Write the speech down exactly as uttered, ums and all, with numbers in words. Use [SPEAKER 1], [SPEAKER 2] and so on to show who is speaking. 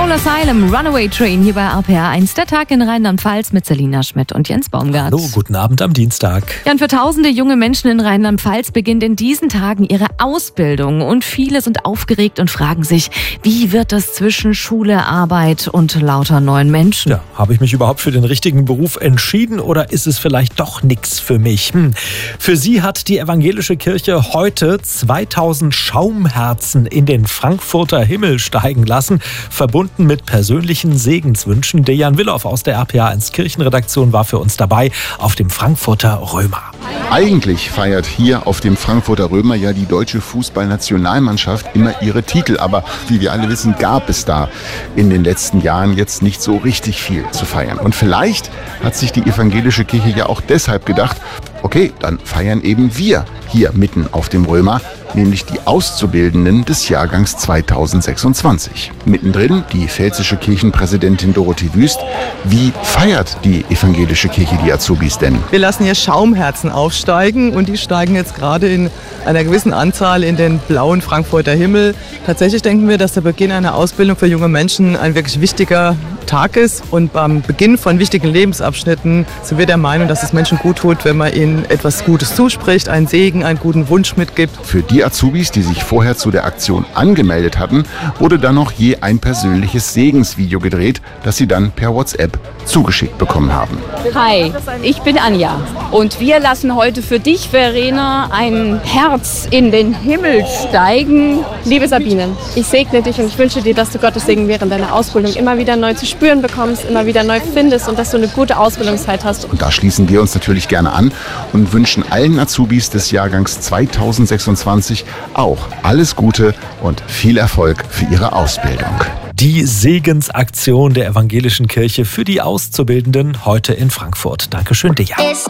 [SPEAKER 1] Soul Asylum, Runaway Train hier bei R P R eins. Der Tag in Rheinland-Pfalz mit Selina Schmidt und Jens Baumgart.
[SPEAKER 2] Hallo, guten Abend am Dienstag.
[SPEAKER 1] Ja, und für tausende junge Menschen in Rheinland-Pfalz beginnt in diesen Tagen ihre Ausbildung. Und viele sind aufgeregt und fragen sich, wie wird das zwischen Schule, Arbeit und lauter neuen Menschen?
[SPEAKER 2] Ja, habe ich mich überhaupt für den richtigen Beruf entschieden oder ist es vielleicht doch nichts für mich? Hm. Für sie hat die evangelische Kirche heute zweitausend Schaumherzen in den Frankfurter Himmel steigen lassen, verbunden mit persönlichen Segenswünschen. Dejan Willow aus der R P R eins Kirchenredaktion war für uns dabei auf dem Frankfurter Römer.
[SPEAKER 3] Eigentlich feiert hier auf dem Frankfurter Römer ja die deutsche Fußballnationalmannschaft immer ihre Titel. Aber wie wir alle wissen, gab es da in den letzten Jahren jetzt nicht so richtig viel zu feiern. Und vielleicht hat sich die evangelische Kirche ja auch deshalb gedacht, okay, dann feiern eben wir hier mitten auf dem Römer, nämlich die Auszubildenden des Jahrgangs zweitausendsechsundzwanzig. Mittendrin die pfälzische Kirchenpräsidentin Dorothee Wüst. Wie feiert die evangelische Kirche die Azubis denn?
[SPEAKER 4] Wir lassen hier Schaumherzen aufsteigen und die steigen jetzt gerade in einer gewissen Anzahl in den blauen Frankfurter Himmel. Tatsächlich denken wir, dass der Beginn einer Ausbildung für junge Menschen ein wirklich wichtiger Tag ist und beim Beginn von wichtigen Lebensabschnitten sind wir der Meinung, dass es Menschen gut tut, wenn man ihnen etwas Gutes zuspricht, einen Segen, einen guten Wunsch mitgibt.
[SPEAKER 3] Für die Azubis, die sich vorher zu der Aktion angemeldet hatten, wurde dann noch je ein persönliches Segensvideo gedreht, das sie dann per WhatsApp zugeschickt bekommen haben.
[SPEAKER 5] Hi, ich bin Anja und wir lassen heute für dich, Verena, ein Herz in den Himmel steigen. Liebe Sabine, ich segne dich und ich wünsche dir, dass du Gottes Segen während deiner Ausbildung immer wieder neu zu spüren bekommst, immer wieder neu findest und dass du eine gute Ausbildungszeit hast.
[SPEAKER 3] Und da schließen wir uns natürlich gerne an und wünschen allen Azubis des Jahrgangs zweitausendsechsundzwanzig auch alles Gute und viel Erfolg für ihre Ausbildung.
[SPEAKER 2] Die Segensaktion der evangelischen Kirche für die Auszubildenden heute in Frankfurt. Dankeschön, Dejan.